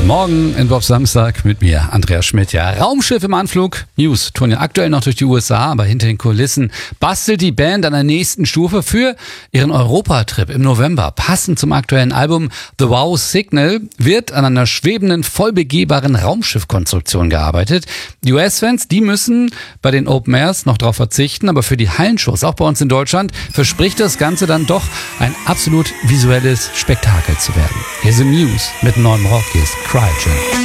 Morgen in Bob Samstag mit mir, Andreas Schmidt. Ja, Raumschiff im Anflug. News tun ja aktuell noch durch die USA, aber hinter den Kulissen bastelt die Band an der nächsten Stufe für ihren Europatrip im November. Passend zum aktuellen Album The Wow Signal wird an einer schwebenden, vollbegehbaren Raumschiffkonstruktion gearbeitet. Die US-Fans, die müssen bei den Open Airs noch darauf verzichten, aber für die Hallenshows, auch bei uns in Deutschland, verspricht das Ganze dann doch ein absolut visuelles Spektakel zu werden. Hier sind News mit neuem Rock, hier ist Cryogen.